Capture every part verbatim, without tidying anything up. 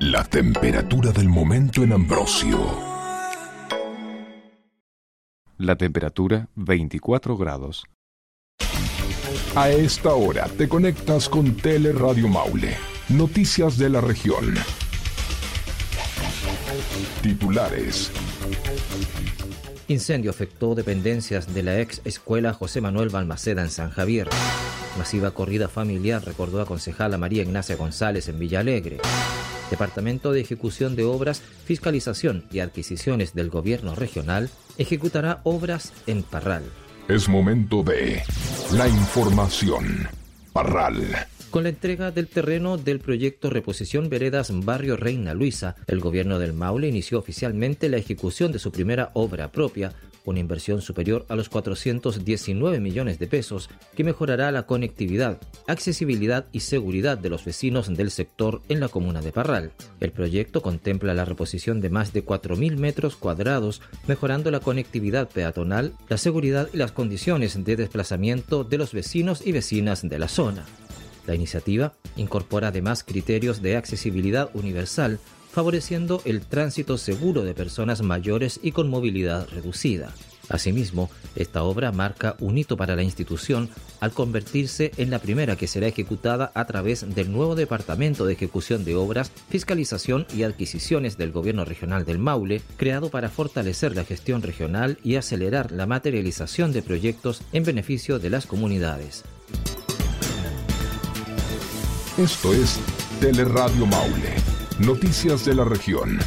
La temperatura del momento en Ambrosio. La temperatura veinticuatro grados. A esta hora te conectas con Teleradio Maule. Noticias de la región. Titulares. Incendio afectó dependencias de la ex escuela José Manuel Balmaceda en San Javier. Masiva corrida familiar recordó a concejala María Ignacia González en Villa Alegre. Departamento de Ejecución de Obras, Fiscalización y Adquisiciones del Gobierno Regional ejecutará obras en Parral. Es momento de la información. Parral. Con la entrega del terreno del proyecto Reposición Veredas Barrio Reina Luisa, el gobierno del Maule inició oficialmente la ejecución de su primera obra propia, una inversión superior a los cuatrocientos diecinueve millones de pesos que mejorará la conectividad, accesibilidad y seguridad de los vecinos del sector en la comuna de Parral. El proyecto contempla la reposición de más de cuatro mil metros cuadrados, mejorando la conectividad peatonal, la seguridad y las condiciones de desplazamiento de los vecinos y vecinas de la zona. La iniciativa incorpora además criterios de accesibilidad universal, favoreciendo el tránsito seguro de personas mayores y con movilidad reducida. Asimismo, esta obra marca un hito para la institución al convertirse en la primera que será ejecutada a través del nuevo Departamento de Ejecución de Obras, Fiscalización y Adquisiciones del Gobierno Regional del Maule, creado para fortalecer la gestión regional y acelerar la materialización de proyectos en beneficio de las comunidades. Esto es Teleradio Maule. Noticias de la región.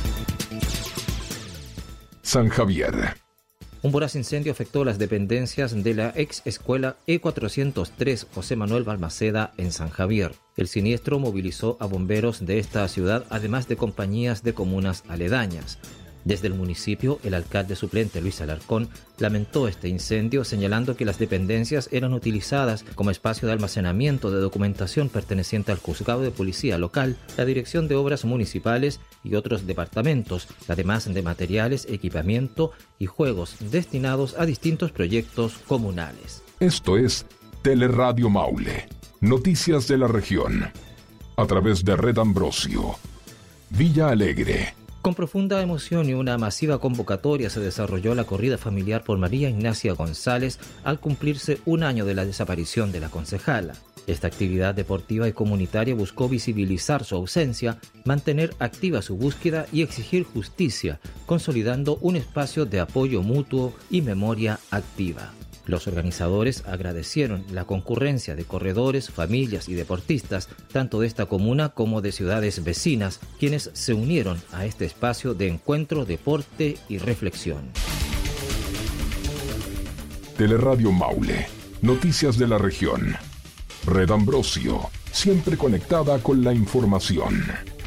San Javier. Un voraz incendio afectó las dependencias de la ex escuela E cuatrocientos tres José Manuel Balmaceda en San Javier. El siniestro movilizó a bomberos de esta ciudad, además de compañías de comunas aledañas. Desde el municipio, el alcalde suplente Luis Alarcón lamentó este incendio, señalando que las dependencias eran utilizadas como espacio de almacenamiento de documentación perteneciente al Juzgado de Policía Local, la Dirección de Obras Municipales y otros departamentos, además de materiales, equipamiento y juegos destinados a distintos proyectos comunales. Esto es Teleradio Maule. Noticias de la región. A través de Red Ambrosio. Villa Alegre. Con profunda emoción y una masiva convocatoria se desarrolló la corrida familiar por María Ignacia González al cumplirse un año de la desaparición de la concejala. Esta actividad deportiva y comunitaria buscó visibilizar su ausencia, mantener activa su búsqueda y exigir justicia, consolidando un espacio de apoyo mutuo y memoria activa. Los organizadores agradecieron la concurrencia de corredores, familias y deportistas, tanto de esta comuna como de ciudades vecinas, quienes se unieron a este espacio de encuentro, deporte y reflexión. Teleradio Maule. Noticias de la región. Red Ambrosio. Siempre conectada con la información.